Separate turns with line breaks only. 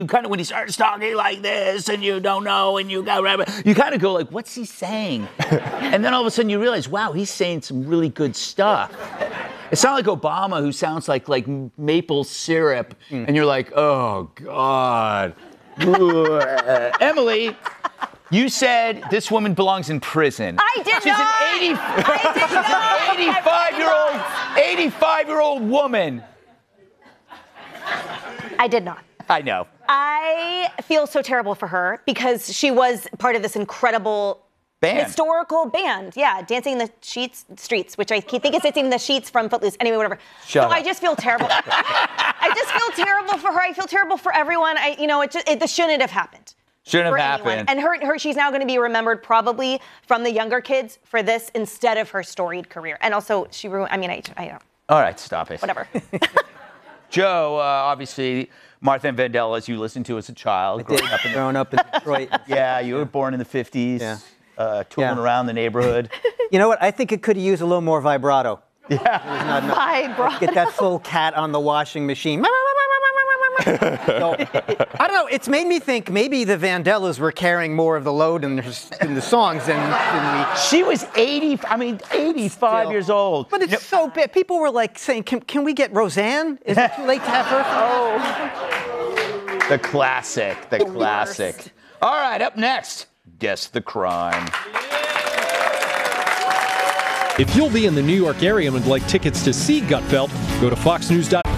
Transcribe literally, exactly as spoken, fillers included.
kind of when he starts talking like this and you don't know and you got you kind of go like, what's he saying? And then all of a sudden you realize, wow, he's saying some really good stuff. It's not like Obama, who sounds like like maple syrup, mm. and you're like, oh God. Emily, you said this woman belongs in prison.
I did
She's
not.
An eighty, I did not. eighty-five-year-old, eighty-five-year-old woman.
I did not.
I know.
I feel so terrible for her because she was part of this incredible
band.
Historical band. Yeah, Dancing in the Sheets Streets, which I think is Dancing in the Sheets from Footloose. Anyway, whatever.
Shut
so
up.
I just feel terrible. I just feel terrible for her. I feel terrible for everyone. I, you know, it just it, this shouldn't have happened.
Shouldn't have happened.
And her, her, she's now going to be remembered probably from the younger kids for this instead of her storied career. And also, she ruined. I mean, I, I don't.
All right, stop it.
Whatever.
Joe, uh, obviously, Martha and Vandellas, you listened to as a child.
I growing did, up in growing up in Detroit.
Yeah, you were born in the fifties,
yeah.
uh, tooling yeah. around the neighborhood.
You know what? I think it could have used a little more vibrato.
Yeah.
Vibrato.
Get that full cat on the washing machine. So, I don't know. It's made me think maybe the Vandellas were carrying more of the load in, their, in the songs than, than we.
She was eighty. I mean, eighty-five
Still.
years old.
But it's
no.
so bad. People were like saying, "Can, can we get Roseanne? Is it too late to have her?"
Oh, the classic. The, the classic. Worst. All right. Up next, guess the crime.
If you'll be in the New York area and would like tickets to see Gutfeld, go to fox news dot com.